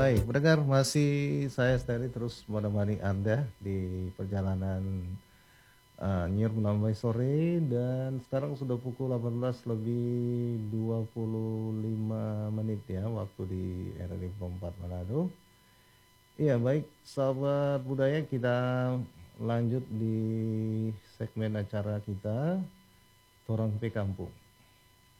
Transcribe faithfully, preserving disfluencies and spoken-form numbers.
baik, pendengar masih saya Stanley terus menemani Anda di perjalanan uh, New York menambah sore dan sekarang sudah pukul delapan belas lebih dua puluh lima menit ya waktu di R R I empat Manado. Iya baik sahabat budaya, kita lanjut di segmen acara kita Torang Pe Kampung.